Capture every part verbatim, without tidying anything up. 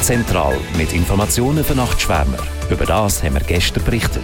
Zentral mit Informationen für Nachtschwärmer. Über das haben wir gestern berichtet.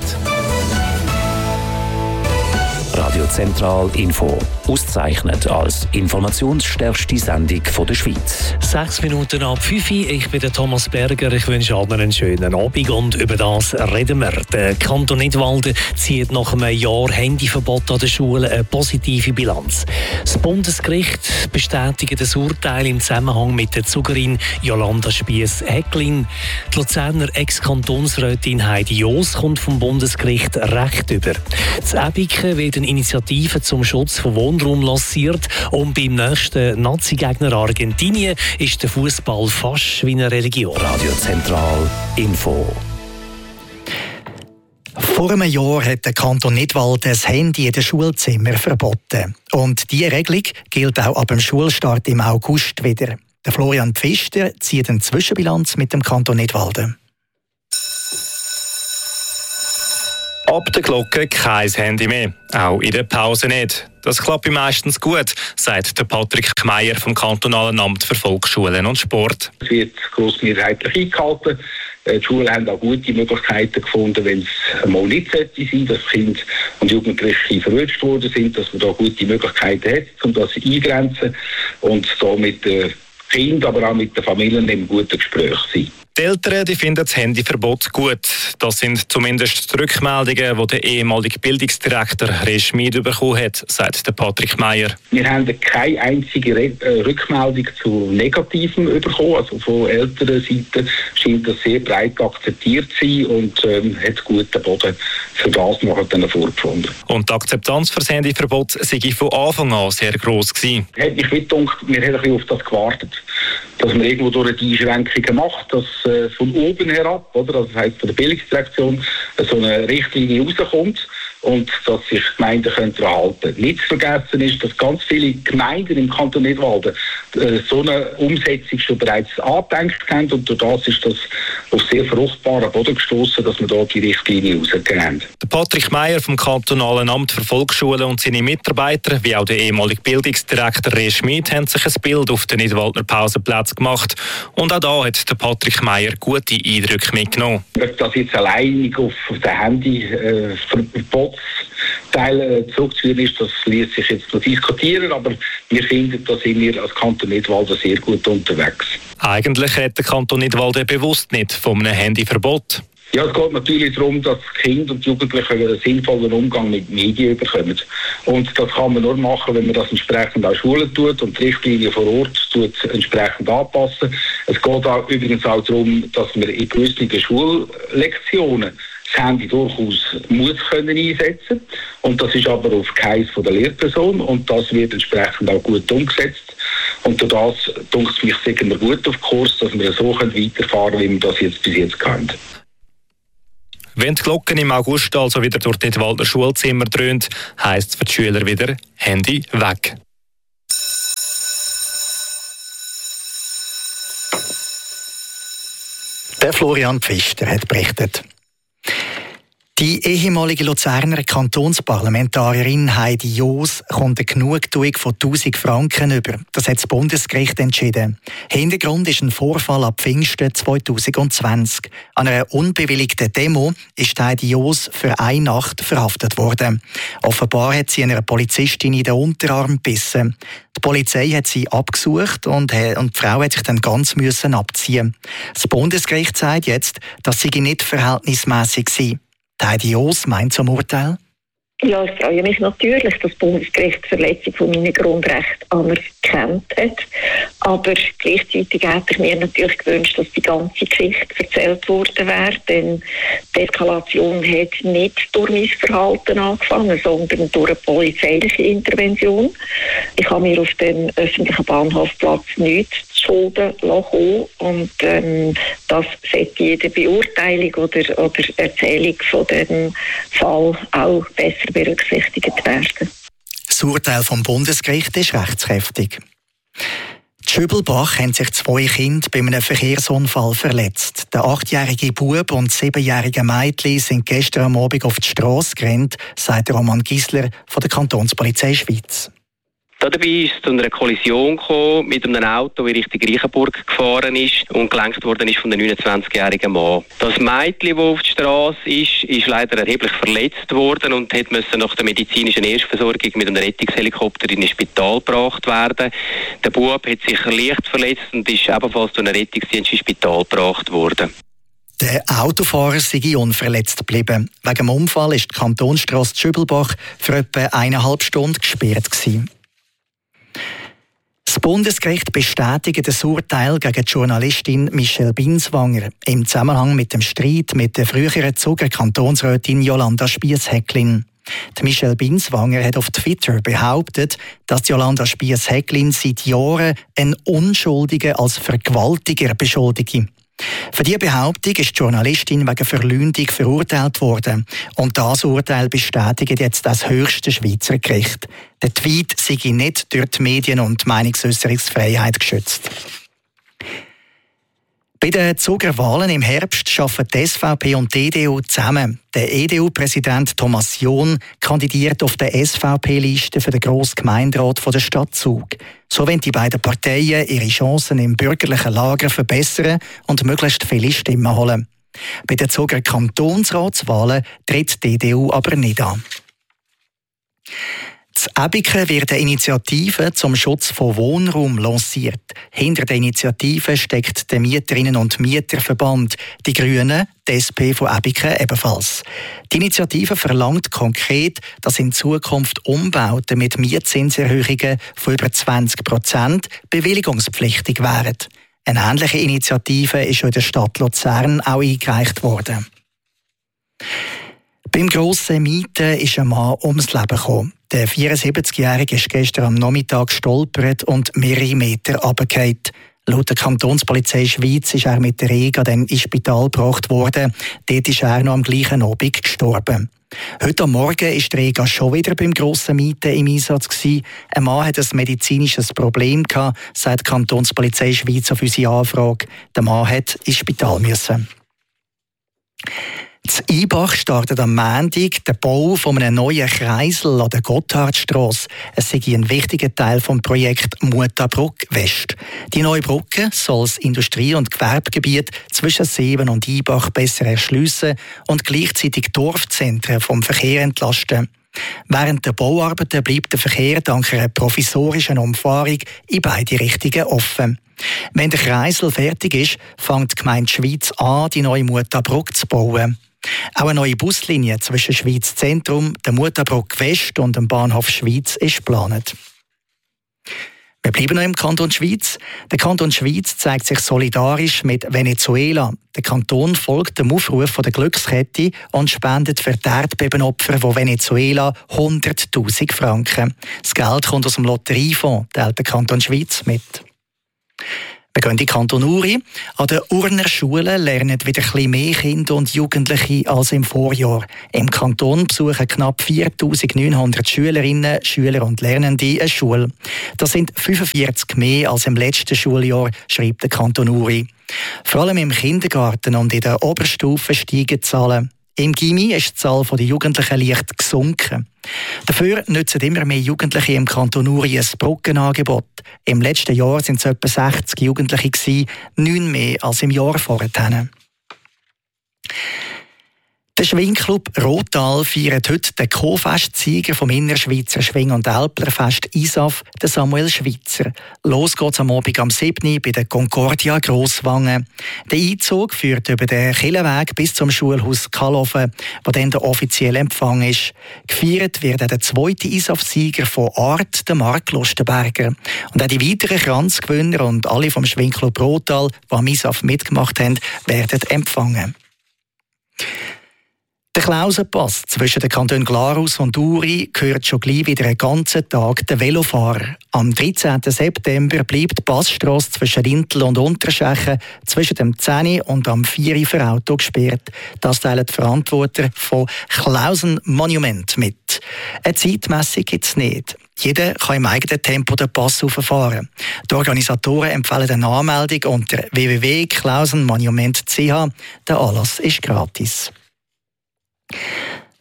Radio Zentral Info. Ausgezeichnet als informationsstärkste Sendung von der Schweiz. Sechs Minuten ab fünf. Ich bin der Thomas Berger. Ich wünsche allen einen schönen Abend und über das reden wir. Der Kanton Nidwalden zieht nach einem Jahr Handyverbot an den Schulen eine positive Bilanz. Das Bundesgericht bestätigt das Urteil im Zusammenhang mit der Zugerin Jolanda Spiess-Häcklin. Die Luzerner Ex-Kantonsrätin Heidi Joos kommt vom Bundesgericht Recht über. Das Ebiken wird eine Initiative zum Schutz von Wohnraum lanciert und beim nächsten Nazi-Gegner Argentinien ist der Fußball fast wie eine Religion. Radio Zentral Info. Vor einem Jahr hat der Kanton Nidwalden das Handy in den Schulzimmern verboten. Und diese Regelung gilt auch ab dem Schulstart im August wieder. Der Florian Pfister zieht eine Zwischenbilanz mit dem Kanton Nidwalden. Ab der Glocke kein Handy mehr, auch in der Pause nicht. Das klappt meistens gut, sagt der Patrick Meier vom Kantonalen Amt für Volksschulen und Sport. Es wird grossmehrheitlich eingehalten. Die Schulen haben auch gute Möglichkeiten gefunden, wenn es mal nicht sein sollte, dass Kinder und Jugendliche verwünscht worden sind, dass man da gute Möglichkeiten hat, um das eingrenzen und da mit den Kindern, aber auch mit den Familien im guten Gespräch sein. Die Eltern die finden das Handyverbot gut. Das sind zumindest die Rückmeldungen, die der ehemalige Bildungsdirektor Res Schmid bekommen hat, sagt der Patrick Meier. Wir haben keine einzige Re- Rückmeldung zu Negativem bekommen. Also von älterer Seite scheint das sehr breit akzeptiert zu sein und ähm, hat guten Boden für das nachher dann vorgefunden. Und die Akzeptanz für das Handyverbot sei von Anfang an sehr gross gewesen. Hat mich gedacht, wir haben ein bisschen auf das gewartet, dass man irgendwo durch die Einschränkungen macht, dass äh, von oben herab, oder, also das heisst von der Bildungsdirektion, äh, so eine Richtlinie rauskommt und dass sich Gemeinden können daran halten. Nicht zu vergessen ist, dass ganz viele Gemeinden im Kanton Nidwalden äh, so eine Umsetzung schon bereits angedenkt haben und durch das ist das auf sehr fruchtbaren Boden gestoßen, dass wir da die Richtlinie rausgegeben haben. Der Patrick Meier vom Kantonalen Amt für Volksschulen und seine Mitarbeiter, wie auch der ehemalige Bildungsdirektor Res Schmid, haben sich ein Bild auf den Nidwaldner Pausenplatz gemacht. Und auch da hat der Patrick Meier gute Eindrücke mitgenommen. Ob das jetzt alleinig auf den Handyverbotsteil äh, zurückzuführen ist, das lässt sich jetzt noch diskutieren, aber wir finden, da sind wir als Kanton Nidwalden sehr gut unterwegs. Eigentlich redet der Kanton Nidwalden bewusst nicht von einem Handyverbot. Ja, es geht natürlich darum, dass Kinder und Jugendliche einen sinnvollen Umgang mit Medien bekommen. Und das kann man nur machen, wenn man das entsprechend auch Schulen tut und die Richtlinien vor Ort tut entsprechend anpassen. Es geht auch übrigens auch darum, dass man in gewissen Schullektionen das Handy durchaus muss können einsetzen. Und das ist aber auf Geheiss von der Lehrperson und das wird entsprechend auch gut umgesetzt. Und durch das denke ich mich, sind wir gut auf Kurs, dass wir so weiterfahren können, wie wir das jetzt bis jetzt können. Wenn die Glocken im August also wieder durch die Nidwaldner Schulzimmer dröhnt, heisst es für die Schüler wieder Handy weg. Der Florian Pfister hat berichtet. Die ehemalige Luzerner Kantonsparlamentarierin Heidi Joos kommt eine Genugtuung von tausend Franken über. Das hat das Bundesgericht entschieden. Hintergrund ist ein Vorfall ab Pfingsten zwanzig zwanzig. An einer unbewilligten Demo ist Heidi Joos für eine Nacht verhaftet worden. Offenbar hat sie einer Polizistin in den Unterarm gebissen. Die Polizei hat sie abgesucht und, und die Frau hat sich dann ganz müssen abziehen. Das Bundesgericht sagt jetzt, dass sie nicht verhältnismäßig sei. Heidi Joos meint zum Urteil? Ja, ich freue mich natürlich, dass das Bundesgericht die Verletzung von meinen Grundrechten anerkannt hat. Aber gleichzeitig hätte ich mir natürlich gewünscht, dass die ganze Geschichte erzählt worden wäre. Denn die Eskalation hat nicht durch mein Verhalten angefangen, sondern durch eine polizeiliche Intervention. Ich habe mir auf dem öffentlichen Bahnhofplatz nichts zu Schulden lassen und ähm, das sollte jede Beurteilung oder, oder Erzählung von dem Fall auch besser berücksichtigt werden. Das Urteil vom Bundesgericht ist rechtskräftig. In Schübelbach haben sich zwei Kinder bei einem Verkehrsunfall verletzt. Der achtjährige Bub und das siebenjährige Mädchen sind gestern am Abend auf die Strasse gerannt, sagt Roman Gisler von der Kantonspolizei Schweiz. Dabei ist es zu einer Kollision gekommen mit einem Auto, das Richtung Reichenburg gefahren ist und gelenkt worden ist von einem neunundzwanzigjährigen Mann. Das Mädchen, das auf der Straße ist, ist leider erheblich verletzt worden und hat müssen nach der medizinischen Erstversorgung mit einem Rettungshelikopter in ein Spital gebracht werden. Der Bub hat sich leicht verletzt und ist ebenfalls durch einen Rettungsdienst ins Spital gebracht worden. Der Autofahrer sei unverletzt geblieben. Wegen dem Unfall ist die Kantonsstrasse Schübelbach für etwa eineinhalb Stunden gesperrt gewesen. Das Bundesgericht bestätigt das Urteil gegen die Journalistin Michelle Binswanger im Zusammenhang mit dem Streit mit der früheren Zuger Kantonsrätin Jolanda Spiess-Häcklin. Die Michelle Binswanger hat auf Twitter behauptet, dass Jolanda Spiess-Häcklin seit Jahren einen Unschuldigen als Vergewaltiger beschuldige. Für diese Behauptung ist die Journalistin wegen Verleumdung verurteilt worden. Und das Urteil bestätigt jetzt das höchste Schweizer Gericht. Der Tweet sei nicht durch die Medien- und Meinungsäußerungsfreiheit geschützt. Bei den Zuger Wahlen im Herbst arbeiten die S V P und die E D U zusammen. Der E D U-Präsident Thomas John kandidiert auf der S V P-Liste für den grossen Gemeinderat der Stadt Zug. So wollen die beiden Parteien ihre Chancen im bürgerlichen Lager verbessern und möglichst viele Stimmen holen. Bei den Zuger Kantonsratswahlen tritt die E D U aber nicht an. In Aebiken wird eine Initiative zum Schutz von Wohnraum lanciert. Hinter der Initiative steckt der Mieterinnen- und Mieterverband, die Grünen, die S P von Aebiken ebenfalls. Die Initiative verlangt konkret, dass in Zukunft Umbauten mit Mietzinserhöhungen von über zwanzig Prozent bewilligungspflichtig wären. Eine ähnliche Initiative ist in der Stadt Luzern auch eingereicht worden. Beim grossen Mieten ist ein Mann ums Leben gekommen. Der vierundsiebzigjährige ist gestern am Nachmittag gestolpert und mehrere Meter runtergefallen. Laut der Kantonspolizei Schweiz ist er mit der Rega dann ins Spital gebracht worden. Dort ist er noch am gleichen Abend gestorben. Heute Morgen ist die Rega schon wieder beim grossen Mieten im Einsatz gewesen. Ein Mann hat ein medizinisches Problem gehabt, sagt die Kantonspolizei Schweiz auf unsere Anfrage. Der Mann hat ins Spital müssen. In Ibach startet am Montag der Bau von einem neuen Kreisel an der Gotthardstrasse. Es sei ein wichtiger Teil des Projekts Mutabruck West. Die neue Brücke soll das Industrie- und Gewerbegebiet zwischen Seewen und Ibach besser erschliessen und gleichzeitig Dorfzentren vom Verkehr entlasten. Während der Bauarbeiten bleibt der Verkehr dank einer provisorischen Umfahrung in beide Richtungen offen. Wenn der Kreisel fertig ist, fängt die Gemeinde Schweiz an, die neue Mutabruck zu bauen. Auch eine neue Buslinie zwischen Schweiz Zentrum, der Mutabruck West und dem Bahnhof Schweiz ist geplant. Wir bleiben noch im Kanton Schweiz. Der Kanton Schweiz zeigt sich solidarisch mit Venezuela. Der Kanton folgt dem Aufruf der Glückskette und spendet für die Erdbebenopfer von Venezuela hunderttausend Franken. Das Geld kommt aus dem Lotteriefonds, teilt der Kanton Schweiz mit. Wir gehen in den Kanton Uri. An der Urner Schule lernen wieder ein bisschen mehr Kinder und Jugendliche als im Vorjahr. Im Kanton besuchen knapp viertausendneunhundert Schülerinnen, Schüler und Lernende eine Schule. Das sind fünfundvierzig mehr als im letzten Schuljahr, schreibt der Kanton Uri. Vor allem im Kindergarten und in der Oberstufe steigen die Zahlen. Im Gymi ist die Zahl der Jugendlichen leicht gesunken. Dafür nutzen immer mehr Jugendliche im Kanton Uri ein Brückenangebot. Im letzten Jahr waren es etwa sechzig Jugendliche, neun mehr als im Jahr vorher. Der Schwingclub Rothal feiert heute den Co-Festsieger vom Innerschweizer Schwing- und Älplerfest I S A F, den Samuel Schweitzer. Los geht's am Abend am siebten bei der Concordia Grosswangen. Der Einzug führt über den Killenweg bis zum Schulhaus Kallofen, wo dann der offizielle Empfang ist. Gefeiert wird auch der zweite I S A F-Sieger von Art, der Mark Lustenberger. Und auch die weiteren Kranzgewinner und alle vom Schwingclub Rothal, die am I S A F mitgemacht haben, werden empfangen. Der Klausenpass zwischen den Kantonen Glarus und Uri gehört schon gleich wieder einen ganzen Tag den Velofahrer. Am dreizehnten September bleibt die Passstrasse zwischen Rintel und Unterschechen zwischen dem zehn und am vier für Auto gesperrt. Das teilen die Verantworter von Klausen Monument mit. Eine Zeitmessung gibt es nicht. Jeder kann im eigenen Tempo den Pass rauffahren. Die Organisatoren empfehlen eine Anmeldung unter w w w punkt klausen monument punkt c h. Der Anlass ist gratis.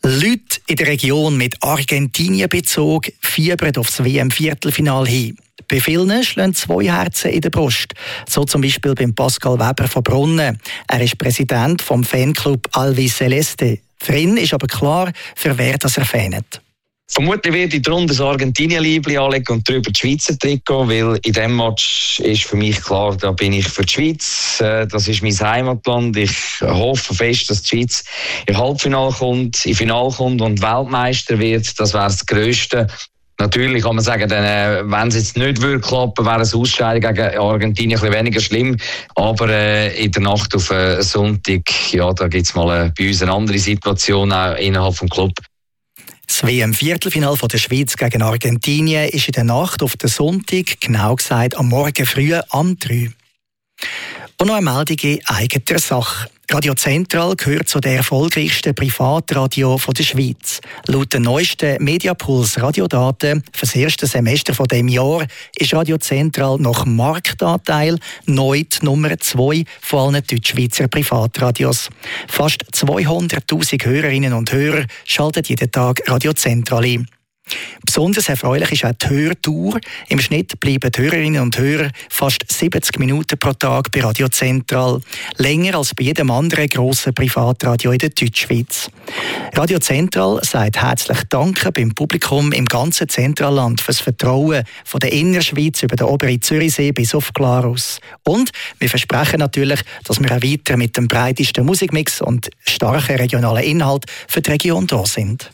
Leute in der Region mit Argentinien-Bezug fiebern aufs W M-Viertelfinale hin. Bei vielen schlagen zwei Herzen in der Brust. So zum Beispiel beim Pascal Weber von Brunnen. Er ist Präsident vom Fanclub Alvi Celeste. Für ihn ist aber klar, für wer das er fanet. Vermutlich werde ich darunter das Argentinien-Liebli anlegen und darüber die Schweizer Trikot, weil in diesem Match ist für mich klar, da bin ich für die Schweiz. Das ist mein Heimatland. Ich hoffe fest, dass die Schweiz im Halbfinale kommt, im Finale kommt und Weltmeister wird. Das wäre das Grösste. Natürlich kann man sagen, wenn es jetzt nicht würde klappen, wäre es Ausscheidung gegen Argentinien ein bisschen weniger schlimm. Aber äh, in der Nacht auf äh, Sonntag, ja, da gibt es mal äh, bei uns eine andere Situation auch innerhalb des Clubs. Das W M-Viertelfinale der Schweiz gegen Argentinien ist in der Nacht auf den Sonntag, genau gesagt am Morgen früh am drei. Und noch eine Meldung in eigener Sache. Radio Zentral gehört zu den erfolgreichsten Privatradio der Schweiz. Laut den neuesten Mediapuls Radiodaten für das erste Semester von dem Jahr ist Radio Zentral nach Marktanteil neu die Nummer zwei von allen Deutschschweizer Privatradios. Fast zweihunderttausend Hörerinnen und Hörer schalten jeden Tag Radio Zentral ein. Besonders erfreulich ist auch die Hörtour. Im Schnitt bleiben die Hörerinnen und Hörer fast siebzig Minuten pro Tag bei Radio Zentral. Länger als bei jedem anderen grossen Privatradio in der Deutschschweiz. Radio Zentral sagt herzlich Danke beim Publikum im ganzen Zentralland fürs Vertrauen von der Innerschweiz über den oberen Zürichsee bis auf Glarus. Und wir versprechen natürlich, dass wir auch weiter mit dem breitesten Musikmix und starken regionalen Inhalt für die Region da sind.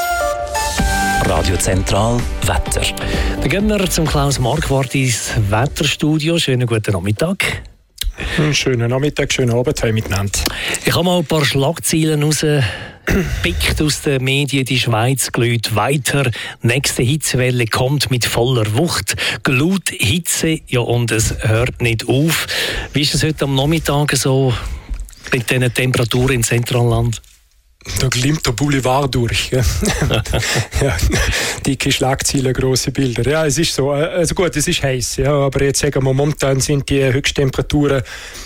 Radio Zentral Wetter. Dann gehen wir zum Klaus Marquardt ins Wetterstudio. Schönen guten Nachmittag. Schönen Nachmittag, schönen Abend miteinander. Ich habe mal ein paar Schlagzeilen rausgepickt aus den Medien. Die Schweiz glüht weiter. Nächste Hitzewelle kommt mit voller Wucht. Glut, Hitze, ja, und es hört nicht auf. Wie ist es heute am Nachmittag so mit diesen Temperaturen im Zentralland? Da glimmt der Boulevard durch. Ja. Ja, dicke Schlagzeilen, grosse Bilder. Ja, es ist so. Also gut, es ist heiß, ja, aber jetzt sagen wir, momentan sind die Höchsttemperaturen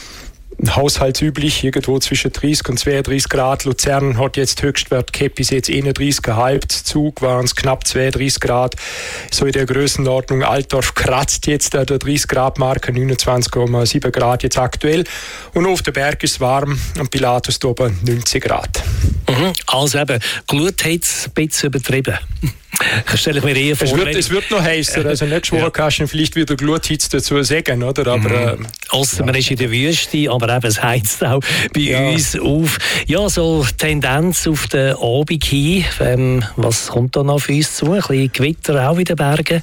haushaltsüblich, irgendwo zwischen dreißig und zweiunddreißig Grad. Luzern hat jetzt Höchstwert gehabt, bis jetzt einunddreißig Komma fünf. Zug waren es knapp zweiunddreißig Grad. So in der Größenordnung. Altdorf kratzt jetzt an der dreißig Grad Marke, neunundzwanzig Komma sieben Grad jetzt aktuell. Und auf dem Berg ist es warm, am Pilatus oben neunzig Grad. Mhm. Also eben, Glut hat es ein bisschen übertrieben. Stelle ich mir eher vor, es, wird, es wird noch heißer, also nicht schwor, ja. Kannst du vielleicht wieder Gluthitze dazu sagen, oder? Aber, mhm. Ausser ja. Man ist in der Wüste, aber eben, es heizt auch bei ja. uns auf. Ja, so Tendenz auf den Abend hin. Ähm, was kommt da noch auf uns zu? Ein bisschen Gewitter auch in den Bergen?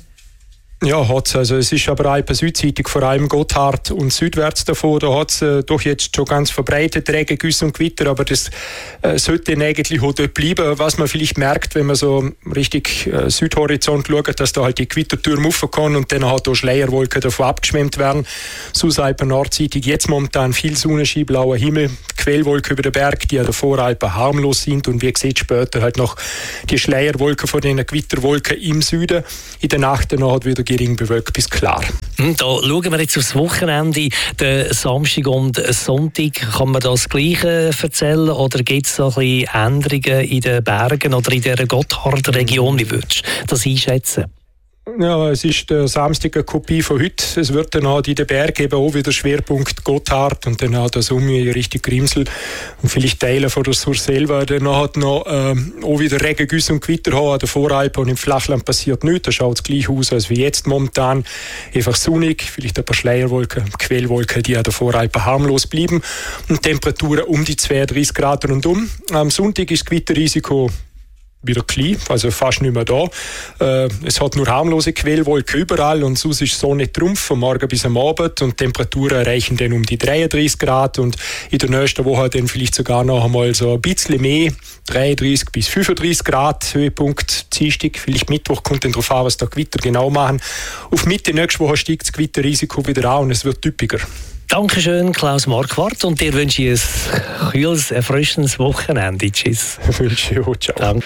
Ja, hat's. Also es ist aber Alpen südseitig, vor allem Gotthard und südwärts davon, da hat es äh, doch jetzt schon ganz verbreitet Regen, Güsse und Gewitter, aber das äh, sollte eigentlich auch dort bleiben. Was man vielleicht merkt, wenn man so richtig äh, Südhorizont schaut, dass da halt die Gewittertürme raufkommen und dann halt auch Schleierwolken davon abgeschwemmt werden. Susalpen nordseitig jetzt momentan viel Sonnenschein, blauer Himmel, Quellwolken über den Berg, die ja der Voralpen harmlos sind und wie gesagt später halt noch die Schleierwolken von den Gewitterwolken im Süden. In der Nacht dann halt wieder gering bewölkt bis klar. Da schauen wir jetzt aufs Wochenende, den Samstag und Sonntag. Kann man das Gleiche erzählen oder gibt es noch ein bisschen Änderungen in den Bergen oder in dieser Gotthard Region? Wie würdest du das einschätzen? Ja, es ist der Samstag eine Kopie von heute. Es wird dann halt in den Bergen eben auch wieder Schwerpunkt Gotthard und dann halt das um Richtung Grimsel und vielleicht Teile von der Sur selber. Dann hat noch ähm, auch wieder Regen, Güsse und Gewitter haben. An der Voralpen und im Flachland passiert nichts. Da schaut es gleich aus als wie jetzt momentan. Einfach sonnig, vielleicht ein paar Schleierwolken, Quellwolken, die an der Voralpen harmlos bleiben. Und Temperaturen um die zweiunddreißig Grad rundum. Am Sonntag ist das Gewitterrisiko wieder klein, also fast nicht mehr da. Äh, es hat nur harmlose Quellwolken überall und sonst ist die Sonne trumpf vom Morgen bis am Abend und die Temperaturen erreichen dann um die dreiunddreißig Grad und in der nächsten Woche dann vielleicht sogar noch einmal so ein bisschen mehr, dreiunddreißig bis fünfunddreißig Grad, Höhepunkt Dienstag, vielleicht Mittwoch, kommt dann darauf an, was da Gewitter genau machen. Auf Mitte nächste Woche steigt das Gewitterrisiko wieder an und es wird typischer. Dankeschön, Klaus Marquardt, und dir wünsche ich ein kühles, erfrischendes Wochenende. Tschüss. Wünsche ich auch. Ciao. Danke.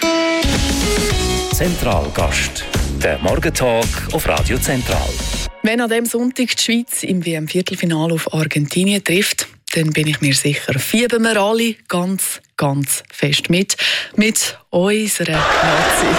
Zentralgast, der Morgentalk auf Radio Zentral. Wenn an diesem Sonntag die Schweiz im W M-Viertelfinale auf Argentinien trifft, dann bin ich mir sicher, fiebern wir alle ganz, ganz fest mit, mit unserer Nazi.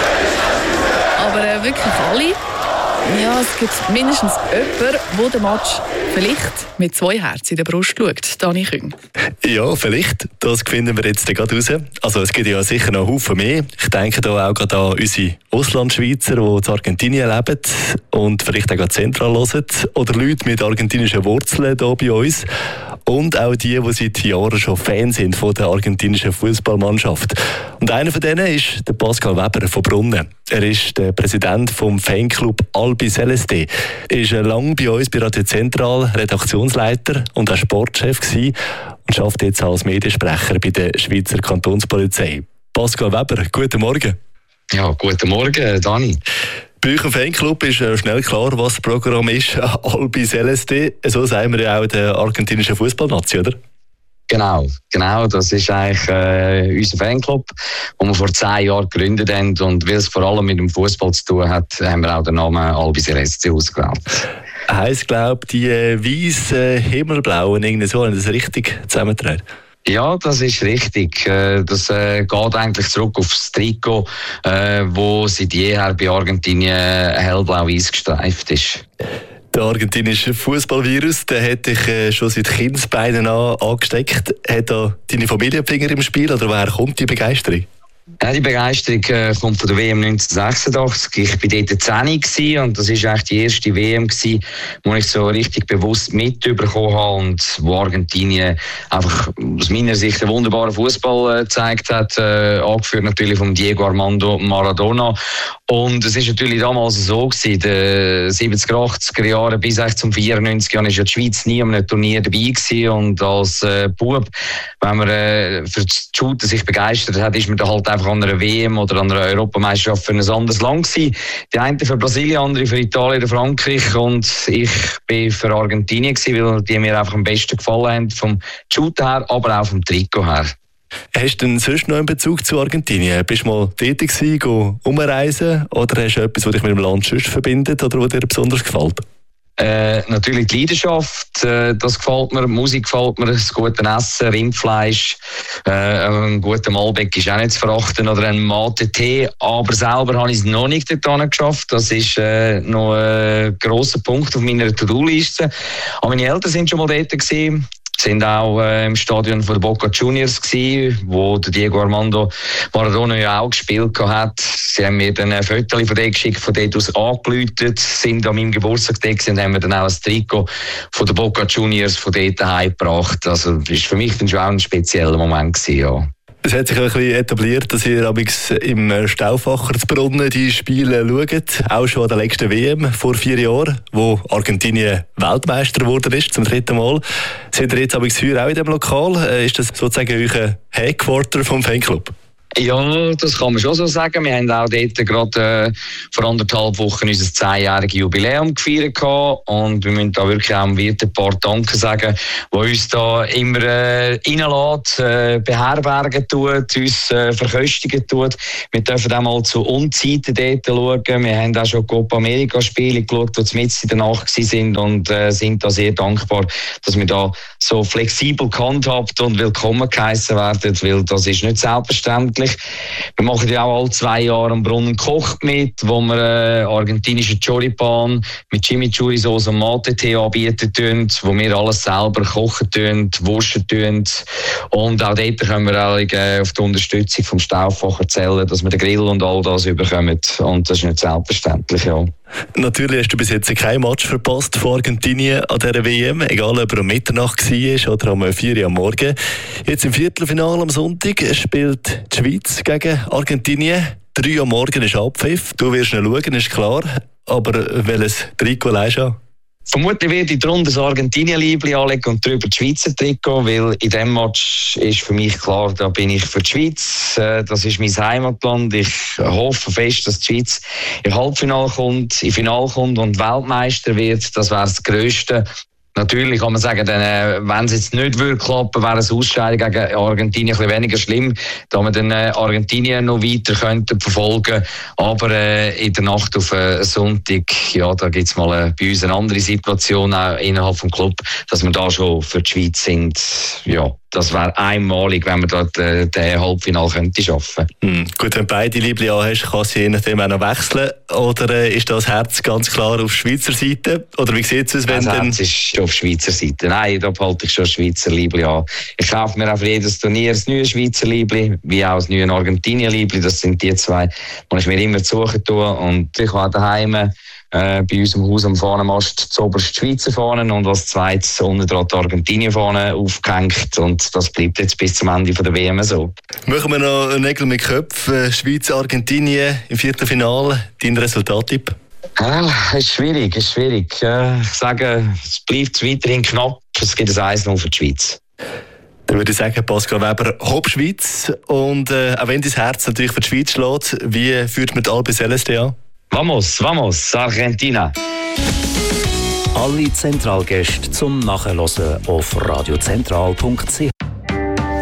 Aber äh, wirklich alle. Ja, es gibt mindestens jemanden, der den Match vielleicht mit zwei Herzen in der Brust schaut. Dani Küng. Ja, vielleicht. Das finden wir jetzt gerade raus. Also es gibt ja sicher noch Haufen mehr. Ich denke da auch gerade an unsere Auslandschweizer, die in Argentinien leben und vielleicht auch gerade zentral hören. Oder Leute mit argentinischen Wurzeln hier bei uns. Und auch die, die seit Jahren schon Fan sind von der argentinischen Fußballmannschaft. Und einer von denen ist der Pascal Weber von Brunnen. Er ist der Präsident vom Fanclub Albi Celeste. Er war lange bei uns bei Radio Zentral Redaktionsleiter und auch Sportchef gewesen und arbeitet jetzt als Mediensprecher bei der Schweizer Kantonspolizei. Pascal Weber, guten Morgen. Ja, guten Morgen, Dani. Bei euch im Fanclub ist schnell klar, was das Programm ist. Albi Celeste, so sagen wir ja auch der argentinischen Fußballnazi, oder? Genau, genau, das ist eigentlich äh, unser Fanclub, den wir vor zehn Jahren gegründet haben. Und weil es vor allem mit dem Fußball zu tun hat, haben wir auch den Namen Albi Celeste ausgewählt. Heisst, glaube ich, die äh, weißen Himmelblauen, irgendwie so, haben das richtig zusammengetragen? Ja, das ist richtig. Das geht eigentlich zurück auf das Trikot, wo seit jeher bei Argentinien hellblau-weiß gestreift ist. Der argentinische Fußballvirus, der hat dich schon seit Kindesbeinen an angesteckt. Hat da deine Familie Finger im Spiel oder woher kommt die Begeisterung? Ja, die Begeisterung äh, kommt von der W M neunzehnhundertsechsundachtzig. Ich war dort zehn gewesen, und das war eigentlich die erste W M gewesen, wo ich so richtig bewusst mitbekommen habe und wo Argentinien einfach aus meiner Sicht einen wunderbaren Fußball äh, gezeigt hat, äh, angeführt natürlich von Diego Armando Maradona. Und es ist natürlich damals so gewesen, in den siebziger, achtziger Jahren bis zum vierundneunzig Jahren ist ja die Schweiz nie an einem Turnier dabei gewesen. Und als äh, Bub, wenn man äh, für das Shooten sich begeistert hat, ist man da halt einfach an einer W M oder an einer Europameisterschaft für ein anderes Land gewesen. Die einen für Brasilien, andere für Italien oder Frankreich, und ich bin für Argentinien gewesen, weil die mir einfach am besten gefallen haben, vom Shooten her, aber auch vom Trikot her. Hast du denn sonst noch einen Bezug zu Argentinien? Bist du mal tätig gewesen, umreisen, oder hast du etwas, das dich mit dem Land sonst verbindet oder was dir besonders gefällt? Äh, natürlich die Leidenschaft, äh, das gefällt mir, die Musik gefällt mir, das gute Essen, Rindfleisch, äh, ein guter Malbec ist auch nicht zu verachten, oder ein Mate-Tee, aber selber habe ich es noch nicht dorthin geschafft. Das ist äh, noch ein grosser Punkt auf meiner To-Do-Liste. Aber meine Eltern sind schon mal dort gewesen. Sind auch äh, im Stadion von der Boca Juniors gewesen, wo der Diego Armando Maradona ja auch gespielt hat. Sie haben mir dann ein Foto von dort geschickt, von dort aus angeläutet, sind an meinem Geburtstag da gewesen und haben mir dann auch ein Trikot von der Boca Juniors von dort heimgebracht. Also das war für mich dann schon auch ein spezieller Moment gewesen, ja. Es hat sich ein bisschen etabliert, dass ihr im Stauffacher zu Brunnen die Spiele schaut. Auch schon an der letzten W M vor vier Jahren, wo Argentinien Weltmeister geworden ist, zum dritten Mal. Seid ihr jetzt aber auch in diesem Lokal? Ist das sozusagen euer Headquarter vom Fanclub? Ja, das kann man schon so sagen. Wir haben auch dort gerade äh, vor anderthalb Wochen unser zehnjähriges Jubiläum gefeiert gehabt. Und wir müssen da wirklich auch dem Wirt ein paar Danke sagen, der uns da immer äh, reinlässt, äh, beherbergen tut, uns äh, verköstigen tut. Wir dürfen auch mal zu Unzeiten dort schauen. Wir haben auch schon Copa America Spiele geschaut, die mitten in der Nacht waren, und äh, sind da sehr dankbar, dass wir da so flexibel gehandhabt und willkommen geheissen werden, weil das ist nicht selbstverständlich. Wir machen ja auch alle zwei Jahre am Brunnen kocht mit, wo wir äh, argentinische Choripan mit Chimichurri-Sauce und Mate-Tee anbieten tun, wo wir alles selber kochen tun, wursten tun. Und auch dort können wir auch, äh, auf die Unterstützung vom Stauffacher zählen, dass wir den Grill und all das überkommen. Und das ist nicht selbstverständlich, ja. Natürlich hast du bis jetzt kein Match verpasst von Argentinien an dieser W M, egal ob er um Mitternacht war oder um vier Uhr am Morgen. Jetzt im Viertelfinale am Sonntag spielt die Schweiz gegen Argentinien. drei Uhr am Morgen ist Abpfiff. Du wirst noch schauen, ist klar. Aber welches Trikot leihst du? Vermutlich werde ich darunter das Argentinien-Liebli anlegen und darüber das Schweizer Trikot, weil in diesem Match ist für mich klar, da bin ich für die Schweiz. Das ist mein Heimatland. Ich hoffe fest, dass die Schweiz im Halbfinale kommt, im Finale kommt und Weltmeister wird. Das wäre das Grösste. Natürlich kann man sagen, dann, äh, wenn es jetzt nicht würde klappen, wäre das Ausscheiden gegen Argentinien ein bisschen weniger schlimm, da man dann äh, Argentinien noch weiter könnte verfolgen. Aber äh, in der Nacht auf äh, Sonntag, ja, da gibt es mal äh, bei uns eine andere Situation auch innerhalb des Club, dass wir da schon für die Schweiz sind. Ja, das wäre einmalig, wenn wir dort äh, den Halbfinale könnte schaffen. Hm. Gut, wenn du beide Liebling hast, kannst du je nachdem auch noch wechseln. Oder äh, ist das Herz ganz klar auf Schweizer Seite? Oder wie sieht es aus, wenn das dann... Herz ist auf Schweizer Seite. Nein, da behalte ich schon Schweizer Liebling an. Ich kaufe mir auch für jedes Turnier ein neues Schweizer Liebling, wie auch ein neues Argentinien Liebling. Das sind die zwei, die ich mir immer suchen tue. Und ich habe daheim Äh, bei uns im Haus am Fahnenmast zuoberst die Schweizer Fahnen und als zweites unten dran die Argentinien-Fahne aufgehängt. Und das bleibt jetzt bis zum Ende der W M so. Machen wir noch einen Nägel mit Köpfen. Schweiz, Argentinien im vierten Finale. Dein Resultattipp? Ja, ist schwierig, ist schwierig. Ich sage, es bleibt weiterhin knapp. Es gibt ein eins null für die Schweiz. Dann würde ich sagen, Pascal Weber, Hopp Schweiz. Und äh, auch wenn dein Herz natürlich für die Schweiz schlägt, wie führt man die Albi Celeste an? Vamos, vamos, Argentina. Alle Zentralgäste zum Nachhören auf radiozentral punkt c h.